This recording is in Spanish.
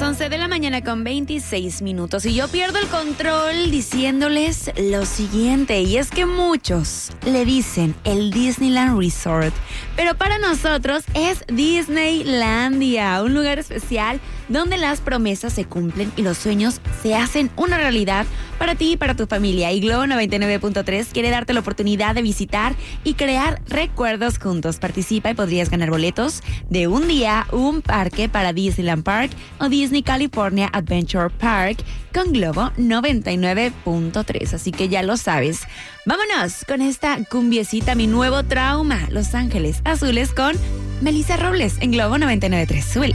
11 de la mañana con 26 minutos y yo pierdo el control diciéndoles lo siguiente, y es que muchos le dicen el Disneyland Resort, pero para nosotros es Disneylandia, un lugar especial donde las promesas se cumplen y los sueños se hacen una realidad para ti y para tu familia. Y Globo 99.3 quiere darte la oportunidad de visitar y crear recuerdos juntos. Participa y podrías ganar boletos de un día, un parque para Disneyland Park o Disney California Adventure Park con Globo 99.3. Así que ya lo sabes. Vámonos con esta cumbiecita, mi nuevo trauma, Los Ángeles Azules con Melissa Robles en Globo 99.3. Súbele.